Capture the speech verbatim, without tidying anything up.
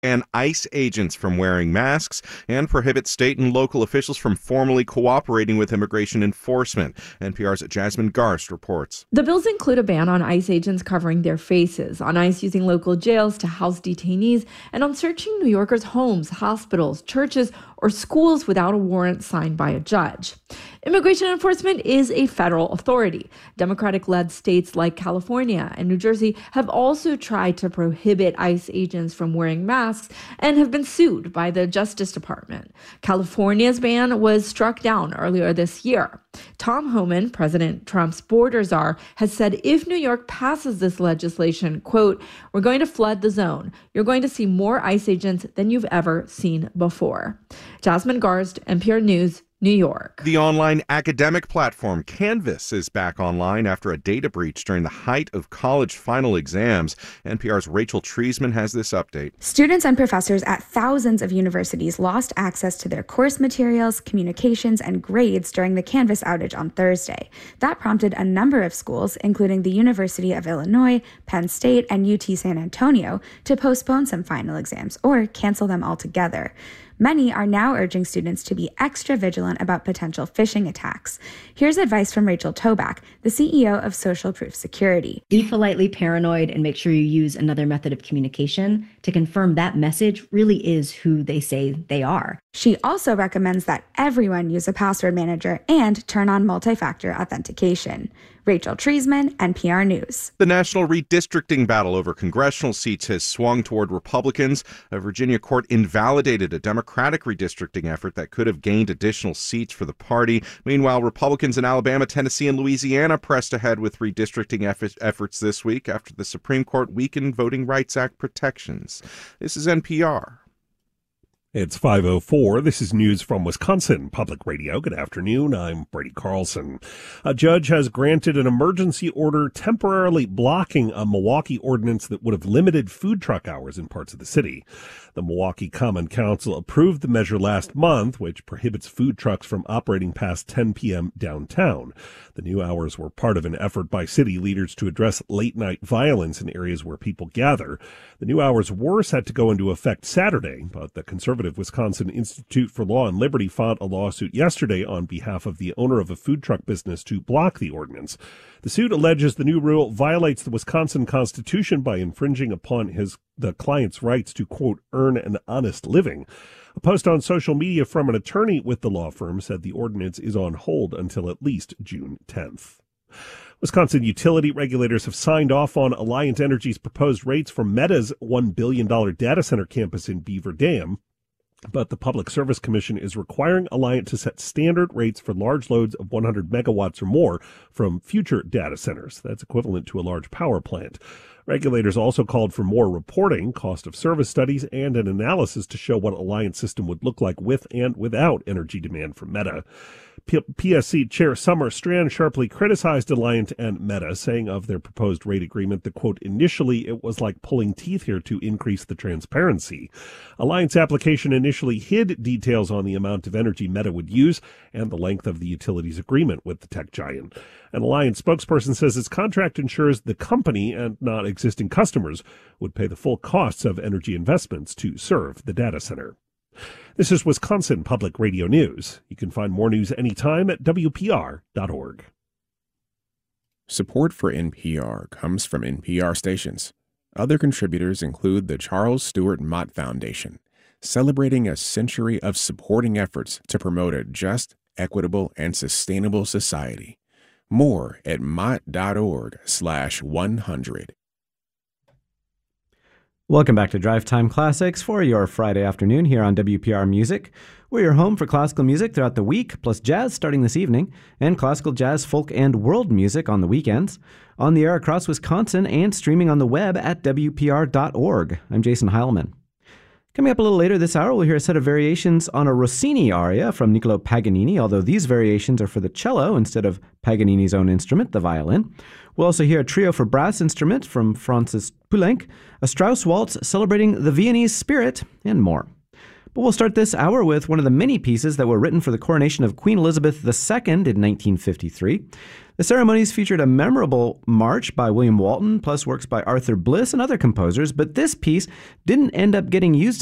ban ICE agents from wearing masks and prohibit state and local officials from formally cooperating with immigration enforcement. N P R's Jasmine Garst reports. The bills include a ban on ICE agents covering their faces, on ICE using local jails to house detainees, and on searching New Yorkers' homes, hospitals, churches, or schools without a warrant signed by a judge. Immigration enforcement is a federal authority. Democratic-led states like California and New Jersey have also tried to prohibit ICE agents from wearing masks and have been sued by the Justice Department. California's ban was struck down earlier this year. Tom Homan, President Trump's border czar, has said if New York passes this legislation, quote, "We're going to flood the zone. You're going to see more ICE agents than you've ever seen before." Jasmine Garst, N P R News, New York. The online academic platform Canvas is back online after a data breach during the height of college final exams. N P R's Rachel Treisman has this update. Students and professors at thousands of universities lost access to their course materials, communications, and grades during the Canvas outage on Thursday. That prompted a number of schools, including the University of Illinois, Penn State, and U T San Antonio, to postpone some final exams or cancel them altogether. Many are now urging students to be extra vigilant about potential phishing attacks. Here's advice from Rachel Toback, the C E O of Social Proof Security. Be politely paranoid and make sure you use another method of communication to confirm that message really is who they say they are. She also recommends that everyone use a password manager and turn on multi-factor authentication. Rachel Treisman, N P R News. The national redistricting battle over congressional seats has swung toward Republicans. A Virginia court invalidated a Democratic redistricting effort that could have gained additional seats for the party. Meanwhile, Republicans in Alabama, Tennessee, and Louisiana pressed ahead with redistricting eff- efforts this week after the Supreme Court weakened Voting Rights Act protections. This is N P R. It's five oh four. This is news from Wisconsin Public Radio. Good afternoon. I'm Brady Carlson. A judge has granted an emergency order temporarily blocking a Milwaukee ordinance that would have limited food truck hours in parts of the city. The Milwaukee Common Council approved the measure last month, which prohibits food trucks from operating past ten p.m. downtown. The new hours were part of an effort by city leaders to address late-night violence in areas where people gather. The new hours were set to go into effect Saturday, but the conservative Wisconsin Institute for Law and Liberty filed a lawsuit yesterday on behalf of the owner of a food truck business to block the ordinance. The suit alleges the new rule violates the Wisconsin Constitution by infringing upon his the client's rights to, quote, earn an honest living. A post on social media from an attorney with the law firm said the ordinance is on hold until at least June tenth. Wisconsin utility regulators have signed off on Alliant Energy's proposed rates for Meta's one billion dollars data center campus in Beaver Dam. But the Public Service Commission is requiring Alliant to set standard rates for large loads of one hundred megawatts or more from future data centers. That's equivalent to a large power plant. Regulators also called for more reporting, cost of service studies, and an analysis to show what Alliant's system would look like with and without energy demand from Meta. P S C Chair Summer Strand sharply criticized Alliant and Meta, saying of their proposed rate agreement that, quote, initially it was like pulling teeth here to increase the transparency. Alliant's application initially hid details on the amount of energy Meta would use and the length of the utility's agreement with the tech giant. An Alliant spokesperson says its contract ensures the company and not existing customers would pay the full costs of energy investments to serve the data center. This is Wisconsin Public Radio News. You can find more news anytime at W P R dot org. Support for N P R comes from N P R stations. Other contributors include the Charles Stewart Mott Foundation, celebrating a century of supporting efforts to promote a just, equitable, and sustainable society. More at mott.org slash 100. Welcome back to Drive Time Classics for your Friday afternoon here on W P R Music. We're your home for classical music throughout the week, plus jazz starting this evening, and classical, jazz, folk, and world music on the weekends. On the air across Wisconsin and streaming on the web at W P R dot org. I'm Jason Heilman. Coming up a little later this hour, we'll hear a set of variations on a Rossini aria from Niccolo Paganini, although these variations are for the cello instead of Paganini's own instrument, the violin. We'll also hear a trio for brass instrument from Francis Poulenc, a Strauss waltz celebrating the Viennese spirit, and more. But we'll start this hour with one of the many pieces that were written for the coronation of Queen Elizabeth the Second in nineteen fifty-three. The ceremonies featured a memorable march by William Walton, plus works by Arthur Bliss and other composers, but this piece didn't end up getting used